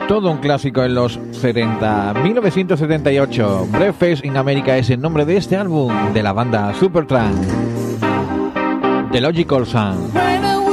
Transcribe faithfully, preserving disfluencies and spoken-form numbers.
Todo un clásico en los setenta. mil novecientos setenta y ocho. Breakfast in America es el nombre de este álbum de la banda Supertramp. The Logical Song.